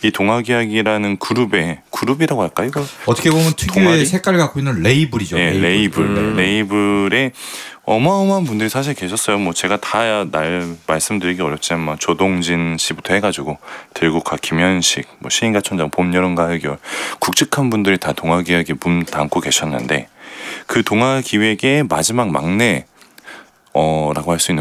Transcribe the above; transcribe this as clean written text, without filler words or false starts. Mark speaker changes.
Speaker 1: 이 그룹이라고 할까요? 이거
Speaker 2: 어떻게 보면 특유의
Speaker 1: 동아리?
Speaker 2: 색깔을 갖고 있는 레이블이죠.
Speaker 1: 네, 레이블에 어마어마한 분들이 사실 계셨어요. 뭐 제가 다 말씀드리기 어렵지만 뭐 조동진 씨부터 해가지고 들국화 김현식, 뭐 시인가 촌장 봄 여름 가을 겨울 굵직한 분들이 다 동아기획에 몸 담고 계셨는데 그 동아기획의 마지막 막내 라고 할 수 있는